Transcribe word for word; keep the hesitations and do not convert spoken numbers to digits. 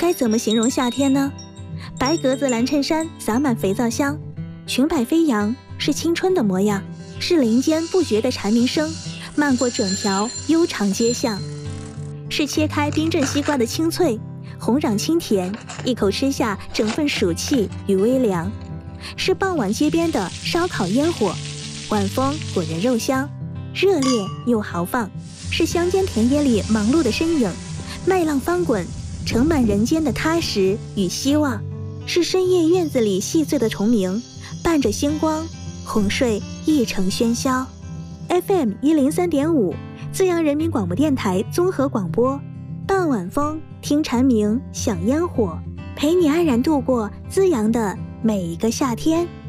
该怎么形容夏天呢？白格子蓝衬衫洒满肥皂香，裙摆飞扬，是青春的模样，是林间不绝的蝉鸣声漫过整条悠长街巷，是切开冰镇西瓜的清脆，红壤清甜，一口吃下整份暑气与微凉，是傍晚街边的烧烤烟火，晚风裹人肉香，热烈又豪放，是乡间田野里忙碌的身影，麦浪翻滚，盛满人间的踏实与希望，是深夜院子里细碎的虫鸣，伴着星光哄睡一城喧嚣。 F M 一零三点五 资阳人民广播电台综合广播，傍晚风，听蝉鸣，享烟火，陪你安然度过资阳的每一个夏天。